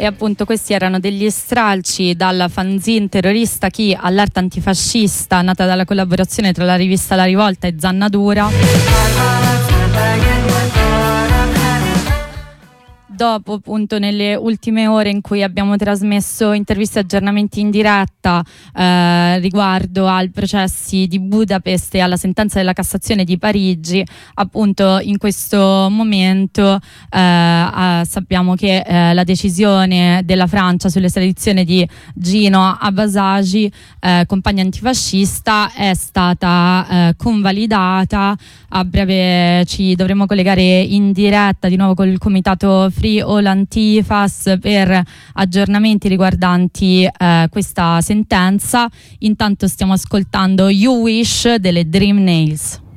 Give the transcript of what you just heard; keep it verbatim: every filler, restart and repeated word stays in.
E appunto questi erano degli stralci dalla fanzine terrorista Chi all'arte antifascista, nata dalla collaborazione tra la rivista La Rivolta e Zannadura. Dopo, appunto, nelle ultime ore in cui abbiamo trasmesso interviste e aggiornamenti in diretta eh, riguardo ai processi di Budapest e alla sentenza della Cassazione di Parigi, appunto in questo momento eh, eh, sappiamo che eh, la decisione della Francia sull'estradizione di Gino Abasagi, eh, compagno antifascista, è stata eh, convalidata. A breve ci dovremo collegare in diretta di nuovo col comitato Free All Antifas per aggiornamenti riguardanti eh, questa sentenza. Intanto stiamo ascoltando You Wish delle Dream Nails.